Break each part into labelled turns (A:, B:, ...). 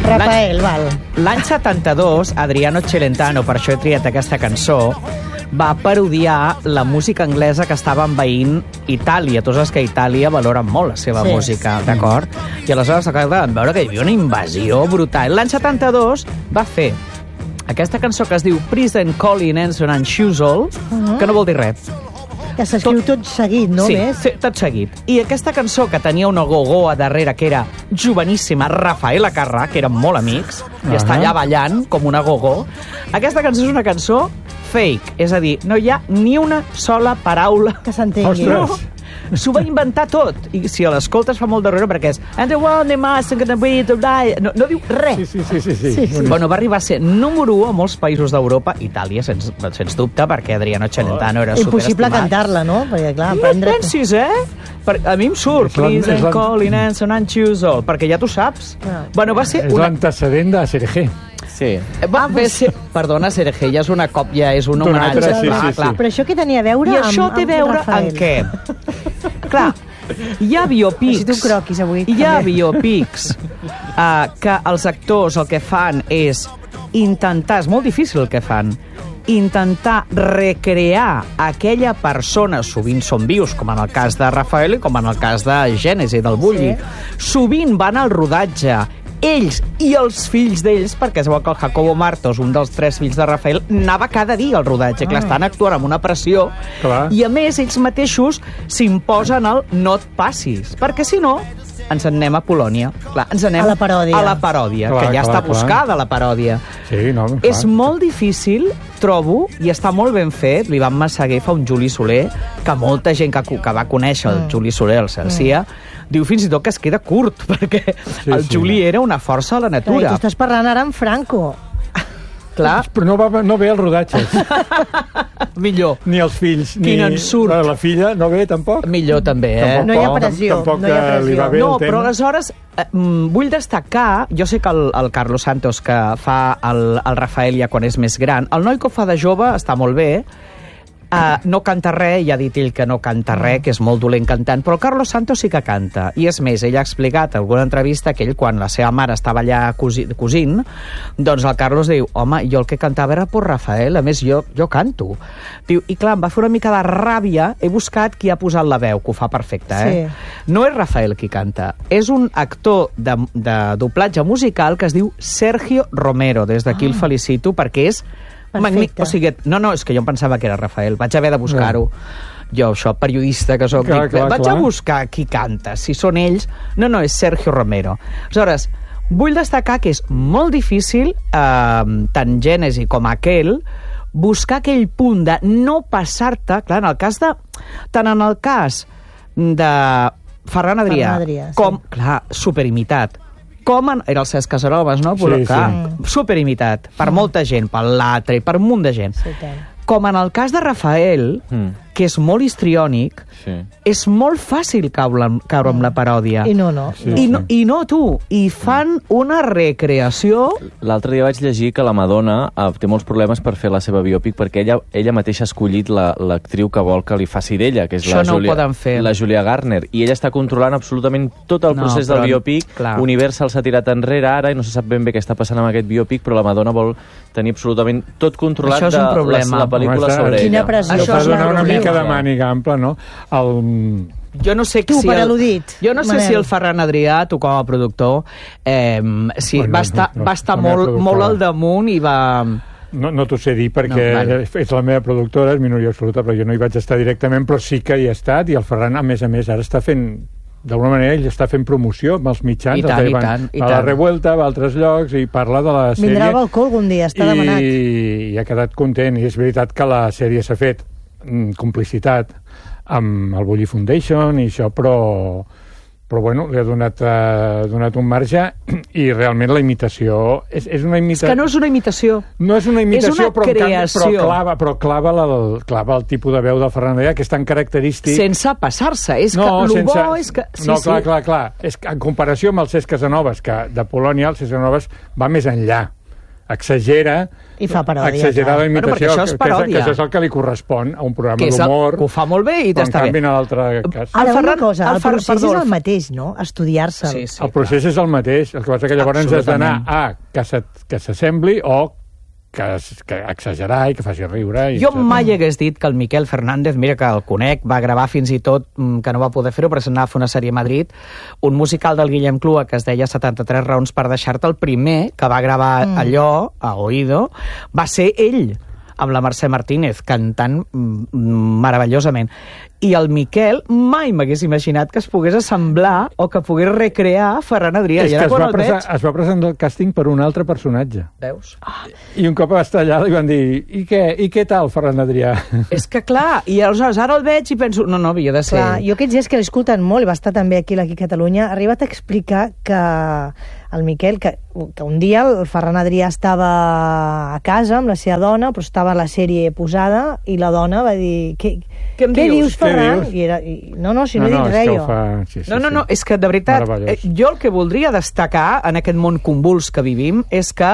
A: Rafael, val.
B: L'any 72, Adriano Celentano, per això he triat aquesta cançó, va parodiar la música anglesa que estava envaint Itàlia. Tu saps que Itàlia valoren molt la seva música, d'acord? I aleshores van veure que hi havia una invasió brutal. L'any 72 va fer aquesta cançó que es diu Prison Calling Ensign and Shoesall, que no vol dir res.
A: Que s'escriu tot seguit, no?
B: Sí, tot seguit. I aquesta cançó, que tenia una gogó a darrere, que era joveníssima, Rafaela Carrà, que eren molt amics, i està allà ballant com una gogó. Aquesta cançó és una cançó fake, és a dir, no hi ha ni una sola paraula
A: que s'entengui.
B: S'ho va inventar tot. I si l'escoltes fa molt de riure, perquè és and the one they must be to die. No diu res.
C: Sí.
B: Bueno, va arribar a ser número 1 a molts països d'Europa, Itàlia, sens dubte, perquè Adriano Celentano era superestimat.
A: Impossible cantar-la, no? Perquè, clar,
B: no et pensis, A mi em surt Please and Calling Ensign and Shoesall, perquè ja t'ho saps. Bueno, va ser
C: és l'antecedent de Sergé.
B: Sí. Perdona, Sergé, ja és una còpia, és un homenatge.
C: Sí.
A: Però això què tenia a veure
B: amb Rafael? I això té a veure amb què? Clar, hi ha biopics que els actors el que fan és intentar, és molt difícil el que fan, intentar recrear aquella persona, sovint són vius, com en el cas de Rafael i com en el cas de Gènesi, del Bulli. Sovint van al rodatge ells i els fills d'ells, perquè es veu que el Jacobo Martos, un dels 3 fills de Rafael, anava cada dia al rodatge, que estan actuant amb una pressió, i a més ells mateixos s'imposen el no et passis, perquè si no ens en anem a Polònia. Clar, ens anem
A: a la
B: paròdia, que ja està buscada la paròdia.
C: Sí, no,
B: és molt difícil, trobo, i està molt ben fet. L'Ivan Massaguer fa un Juli Soler, que molta gent que va conèixer el Juli Soler, el Celsià, diu fins i tot que es queda curt, perquè el Juli era una força a la natura.
A: Tu estàs parlant ara amb Franco.
B: Clar.
C: Però no ve els rodatges.
B: Millor.
C: Ni els fills.
B: Quin ensurt.
C: La filla no ve, tampoc.
B: Millor, també,
A: No hi ha pressió.
C: Tampoc li va bé el tema.
B: Però aleshores vull destacar, jo sé que el Carlos Santos, que fa el Rafael ja quan és més gran, el noi que ho fa de jove està molt bé, no canta res, ja ha dit ell que no canta res, que és molt dolent cantant, però el Carlos Santos sí que canta. I és més, ell ha explicat en alguna entrevista que ell, quan la seva mare estava allà cosint, doncs el Carlos diu, home, jo el que cantava era por Rafael, a més jo canto. Diu, i clar, em va fer una mica de ràbia, he buscat qui ha posat la veu, que ho fa perfecte, No és Rafael qui canta, és un actor de doblatge musical que es diu Sergio Romero, des d'aquí el felicito, perquè és magnífic. O sigui, no, és que jo em pensava que era Rafael, vaig haver de buscar-ho. Jo, això, periodista que soc, vaig a buscar qui canta, si són ells. No, és Sergio Romero. Aleshores, vull destacar que és molt difícil, tant Gènesi com aquell, buscar aquell punt de no passar-te, clar, tant en el cas de Ferran Adrià, com, clar, superimitat, com era el Cesc Casanovas, no? Però, clar, superimitat per molta gent, per l'altre i per un munt de gent. Com en el cas de Rafael, que és molt histriònic, és molt fàcil caure amb la paròdia.
A: I no.
B: I no, tu. I fan una recreació...
D: L'altre dia vaig llegir que la Madonna té molts problemes per fer la seva biòpic perquè ella mateixa ha escollit l'actriu que vol que li faci d'ella, que és la Julia Garner. I ella està controlant absolutament tot el procés del biòpic. Universal s'ha tirat enrere ara i no se sap ben bé què està passant amb aquest biòpic, però la Madonna vol tenir absolutament tot controlat de la pel·lícula sobre ella.
A: Quina pressió.
C: Això és una mica de màniga ampla, no?
B: Jo no sé si el Ferran Adrià, tu com a productor, va estar molt al damunt i va...
C: No t'ho sé dir perquè és la meva productora, és minoria absoluta, però jo no hi vaig estar directament, però sí que hi he estat, i el Ferran, a més, ara està fent... D'alguna manera ell està fent promoció amb els mitjans.
B: I
C: a la Revuelta, va a altres llocs i parla de la sèrie.
A: Vindrà al balcó algun dia, està demanat.
C: I ha quedat content. I és veritat que la sèrie s'ha fet complicitat amb el Bulli Foundation i això, però bueno, li ha donat un marge i realment la imitació és una imitació...
B: És que no és una imitació.
C: No és una imitació,
B: és una creació.
C: Però clava el tipus de veu del Ferran Adrià, que és tan característic...
B: Sense passar-se. És que bo és que...
C: Clar. És que en comparació amb el Cesc Casanovas, que de Polònia el Cesc Casanovas va més enllà. exagera
A: i fa paròdia.
C: Exagerar la imitació,
B: això és paròdia.
C: que això és el que li correspon a un programa d'humor.
B: Que ho fa molt bé i t'està bé.
C: En canvi, en l'altre cas...
A: Ara, una cosa, el procés és el mateix, no? Estudiar-se'l.
B: Sí,
C: el procés és el mateix, el que passa que llavors has d'anar a que s'assembli o que exagerar i que faci riure.
B: Jo mai hagués dit que el Miquel Fernández, mira que el conec, va gravar fins i tot, que no va poder fer-ho, però s'anava a fer una sèrie a Madrid, un musical del Guillem Clua que es deia 73 raons per deixar-te. El primer que va gravar allò, a Oído, va ser ell, amb la Mercè Martínez, cantant meravellosament. I el Miquel mai m'hagués imaginat que es pogués assemblar o que pogués recrear Ferran Adrià.
C: És que es va presentar el càsting per un altre personatge.
B: Veus?
C: I un cop va estar allà li van dir i què tal, Ferran Adrià?
B: És que clar, i aleshores ara el veig i penso, no, havia de ser...
A: Clar, jo aquests dies que l'escolten molt, i va estar també aquí a Catalunya, ha arribat a explicar que el Miquel, que un dia el Ferran Adrià estava a casa amb la seva dona, però estava la sèrie posada, i la dona va dir... Què dius, Ferran? No, si no he dit res, jo.
B: No, és que de veritat, jo el que voldria destacar en aquest món convuls que vivim és que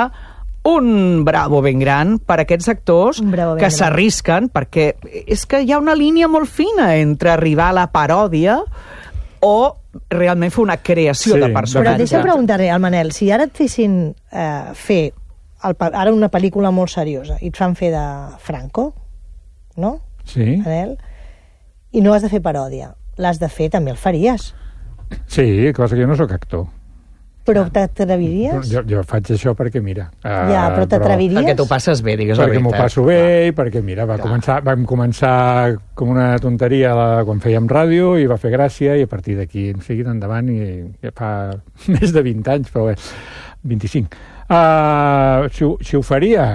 B: un bravo ben gran per aquests actors que s'arrisquen, perquè és que hi ha una línia molt fina entre arribar a la paròdia o realment fer una creació de personatge.
A: Però deixa'm preguntar-li al Manel, si ara et fessin fer ara una pel·lícula molt seriosa i et fan fer de Franco, no?
C: Sí.
A: Manel? I no has de fer paròdia. L'has de fer, també el faries.
C: Sí, cosa que jo no sóc actor.
A: Però t'atreviries?
C: Jo faig això perquè, mira...
A: però t'atreviries?
B: Perquè t'ho passes bé, digues la veritat.
C: Perquè m'ho passo bé i perquè, mira, vam començar com una tonteria quan fèiem ràdio i va fer gràcia i a partir d'aquí hem seguit endavant i ja fa més de 20 anys, però bé, 25. Si ho faria...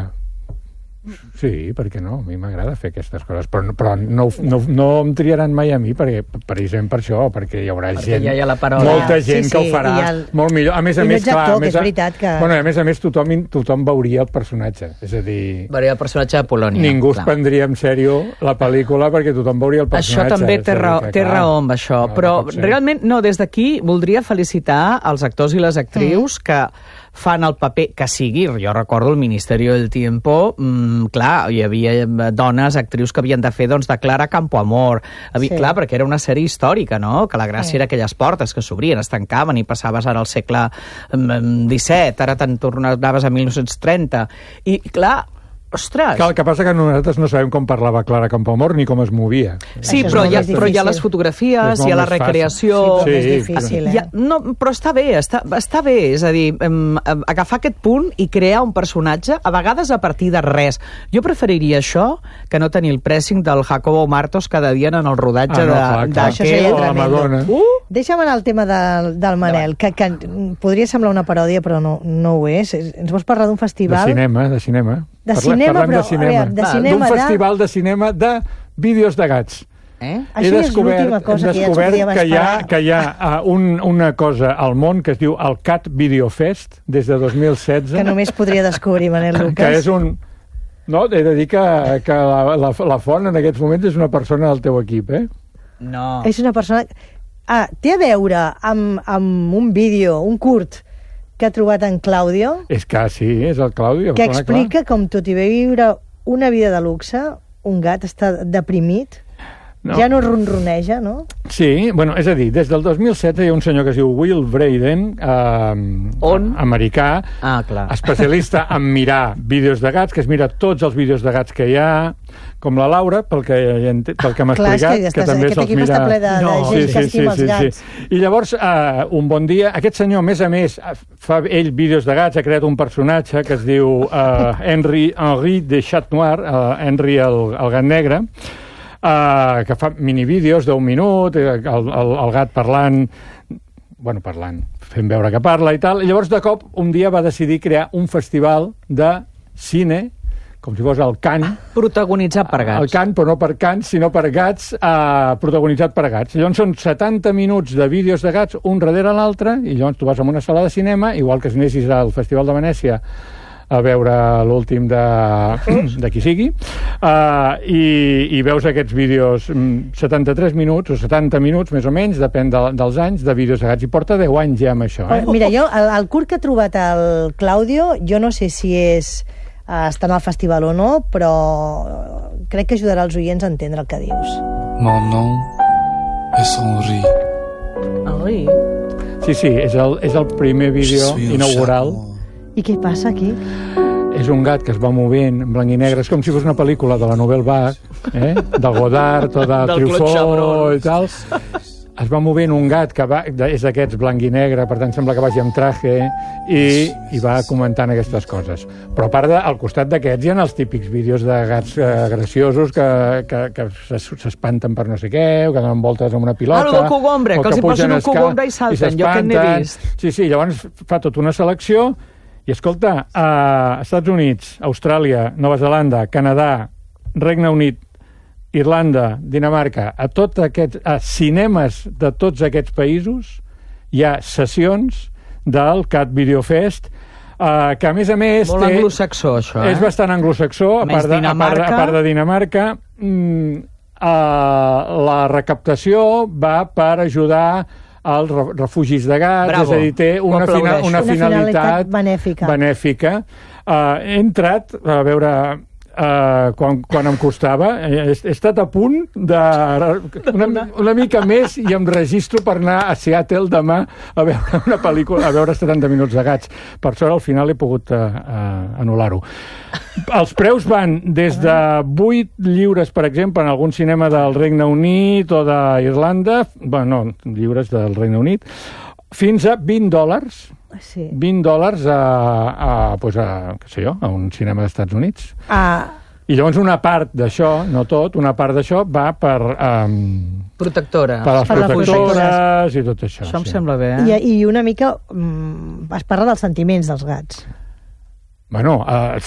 C: Sí, perquè no? A mi m'agrada fer aquestes coses, però no em triaran mai a mi, precisament per això, perquè hi haurà gent,
B: ja hi ha la
C: molta gent que ho farà molt millor. A més a més, clar, a més tothom veuria el personatge, és a dir...
B: Veuria el personatge de Polònia.
C: Ningú es prendria en sèrio la pel·lícula perquè tothom veuria el personatge.
B: Això també té raó amb això, però realment, no, des d'aquí voldria felicitar els actors i les actrius que fan el paper que sigui. Jo recordo el Ministeri del Tiempo, clar, hi havia dones, actrius que havien de fer, doncs, de Clara Campoamor. Clar, perquè era una sèrie històrica, no? Que la gràcia era aquelles portes que s'obrien, es tancaven i passaves ara al segle XVII, ara te'n tornaves a 1930. I, clar, ostres!
C: El que passa que nosaltres no sabem com parlava Clara Campoamor ni com es movia.
B: Sí, però hi ha les fotografies, hi ha la recreació...
A: Sí, és difícil,
B: No, però està bé, està bé, és a dir, agafar aquest punt i crear un personatge, a vegades a partir de res. Jo preferiria això que no tenir el pressing del Jacobo Martos cada dia en el rodatge
A: d'aquell... Deixa'm anar al tema del Manel, que podria semblar una paròdia, però no ho és. Ens vols parlar d'un festival...
C: De cinema.
A: Parlem de cinema.
C: D'un festival de cinema de vídeos de gats.
A: Això és l'última cosa que ja ens podíem esperar.
C: Que hi ha una cosa al món que es diu el Cat Video Fest des de 2016.
A: Que només podria descobrir Manel Lucas.
C: Que és un... No, he de dir que la Font en aquests moments és una persona del teu equip,
B: No.
A: És una persona... té a veure amb un vídeo, un curt, que ha trobat en Claudio.
C: És que sí, és el Claudio.
A: Que explica com tot i viure una vida de luxe, un gat està deprimit, ja no ronroneja, no?
C: Sí, bueno, és a dir, des del 2007 hi ha un senyor que es diu Will Braden, americà, especialista en mirar vídeos de gats, que es mira tots els vídeos de gats que hi ha, com la Laura, pel que m'ha explicat, que també se'ls mira...
A: Està ple de gent que estima els gats.
C: I llavors, un bon dia, aquest senyor, a més, fa ell vídeos de gats, ha creat un personatge que es diu Henry de Chat Noir, Henry el gat negre, que fa minivídeos d'1 minut, el gat parlant, fent veure que parla i tal, i llavors de cop un dia va decidir crear un festival de cine, com si fos el Cannes.
B: Protagonitzat per gats.
C: El Cannes, però no per cans, sinó per gats, protagonitzat per gats. Llavors són 70 minuts de vídeos de gats, un darrere l'altre, i llavors tu vas a una sala de cinema, igual que si anessis al Festival de Venècia, a veure l'últim de qui sigui, i veus aquests vídeos 73 minuts o 70 minuts, més o menys, depèn dels anys, de vídeos de gats, i porta 10 anys ja amb això.
A: Mira, jo, el curt que ha trobat el Claudio, jo no sé si està en el festival o no, però crec que ajudarà els oients a entendre el que dius.
E: Mon nom és Henri.
A: Henri?
C: Sí, és el primer vídeo inaugural.
A: I què passa aquí?
C: És un gat que es va movent en blanc i negre. És com si fos una pel·lícula de la Nouvelle Vague, del Godard o de Truffaut i tal. Es va movent un gat que és d'aquests blanc i negre, per tant sembla que vagi amb traje, i va comentant aquestes coses. Però a part, al costat d'aquests hi ha els típics vídeos de gats graciosos que s'espanten per no sé què, o que donen voltes amb una pilota,
B: del cogombre, que els hi posen un cogombre i salten, jo que n'he vist.
C: Sí, llavors fa tota una selecció, i escolta, a Estats Units, Austràlia, Nova Zelanda, Canadà, Regne Unit, Irlanda, Dinamarca, a cinemes de tots aquests països hi ha sessions del Cat Video Fest, que a més
B: molt anglosaxó, això,
C: és bastant anglosaxó, a part de Dinamarca. La recaptació va per ajudar als refugis de gats.
B: Bravo.
C: És a dir, té una finalitat benèfica. He entrat a veure quan em costava, he estat a punt de una mica més i em registro per anar a Seattle demà a veure una pel·lícula, a veure 70 minuts de gats. Per sort al final he pogut anul·lar-ho. Els preus van des de 8 lliures, per exemple, en algun cinema del Regne Unit o d'Irlanda, lliures del Regne Unit, fins a $20.
A: Sí.
C: $20 a un cinema dels Estats Units. I llavors una part d'això, no tot, una part d'això va per
B: protectores.
C: Per les protectores i tot això.
B: Això em sembla bé,
A: I una mica es parla dels sentiments dels gats.
C: Bueno,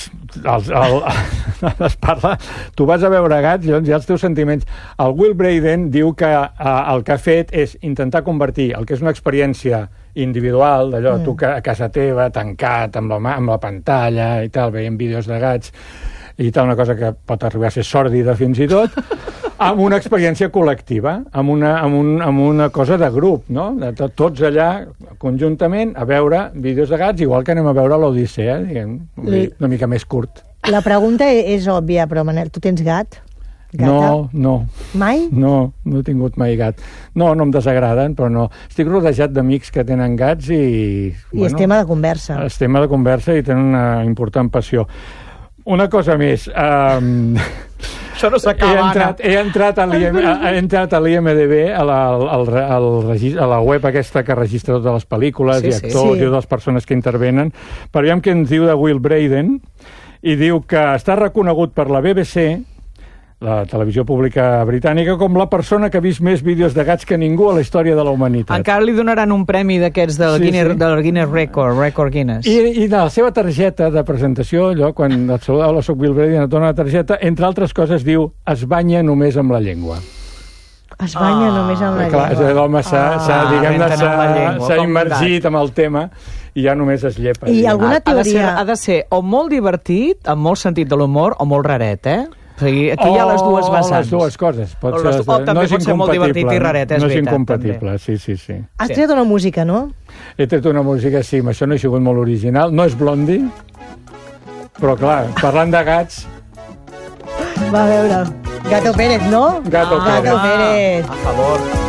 C: es parla... Tu vas a veure gats i llavors hi ha els teus sentiments. El Will Braden diu que el que ha fet és intentar convertir el que és una experiència individual, d'allò, tu a casa teva, tancat, amb la pantalla i tal, veient vídeos de gats i tal, una cosa que pot arribar a ser sòrdida fins i tot, amb una experiència col·lectiva, amb una cosa de grup, no? De tots allà, conjuntament, a veure vídeos de gats, igual que anem a veure l'Odissea, diguem, una mica més curt.
A: La pregunta és òbvia, però Manel, tu tens gat? Gata?
C: No.
A: Mai?
C: No he tingut mai gat. No em desagraden, però no. Estic rodejat d'amics que tenen gats i...
A: I és tema de conversa.
C: És tema de conversa i tenen una important passió. Una cosa més...
B: Això no s'acaba, Anna.
C: He entrat a l'IMDB, a la web aquesta que registra totes les pel·lícules i actors i totes les persones que intervenen, per veure què ens diu de Will Braden, i diu que està reconegut per la BBC, la televisió pública britànica, com la persona que ha vist més vídeos de gats que ningú a la història de la humanitat.
B: Encara li donaran un premi d'aquests del Guinness Record Guinness.
C: I de la seva targeta de presentació, allò, quan et saluda, hola, soc Will Braden, et dona la targeta, entre altres coses diu, es banya només amb la llengua.
A: Es banya només amb la llengua.
C: Clar, l'home s'ha immergit amb el tema i ja només es llepa.
A: I alguna teoria...
B: Ha de ser o molt divertit, amb molt sentit de l'humor, o molt raret, O sigui, aquí hi ha les dues vessants.
C: Les dues coses.
B: O també pot ser molt divertit i raret, és veritat.
C: No és incompatible, sí.
A: Has tret una música, no?
C: He tret una música, sí, això no ha sigut molt original. No és Blondie, però clar, parlant de gats...
A: Va a veure, Gato Pérez, no?
C: Gato Pérez.
A: A favor.